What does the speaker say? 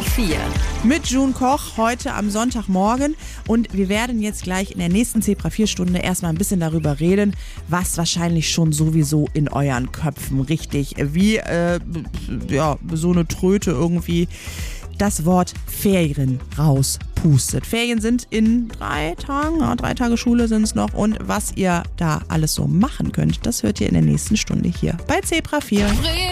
4. Mit June Koch heute am Sonntagmorgen und wir werden jetzt gleich in der nächsten Zebra 4 Stunde erstmal ein bisschen darüber reden, was wahrscheinlich schon sowieso in euren Köpfen richtig wie so eine Tröte irgendwie das Wort Ferien rauspustet. Ferien sind in 3 Tagen, 3 Tage Schule sind es noch und was ihr da alles so machen könnt, das hört ihr in der nächsten Stunde hier bei Zebra 4.